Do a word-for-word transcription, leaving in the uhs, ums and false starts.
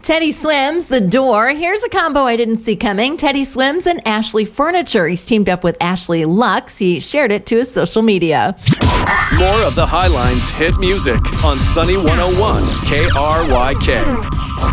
Teddy Swims, The Door. Here's a combo I didn't see coming. Teddy Swims and Ashley Furniture. He's teamed up with Ashley Lux. He shared it to his social media. More of the Highlines hit music on Sunny one oh one K R Y K.